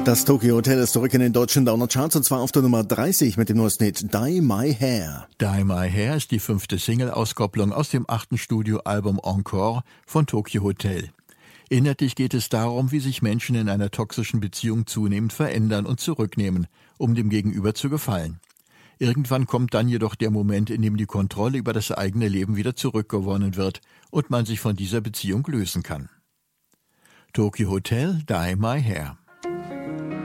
Das Tokyo Hotel ist zurück in den deutschen Downer-Charts und zwar auf der Nummer 30 mit dem neuesten Hit Dye My Hair. Dye My Hair ist die 5. Single-Auskopplung aus dem 8. Studioalbum Encore von Tokyo Hotel. Inhaltlich geht es darum, wie sich Menschen in einer toxischen Beziehung zunehmend verändern und zurücknehmen, um dem Gegenüber zu gefallen. Irgendwann kommt dann jedoch der Moment, in dem die Kontrolle über das eigene Leben wieder zurückgewonnen wird und man sich von dieser Beziehung lösen kann. Tokyo Hotel, Dye My Hair.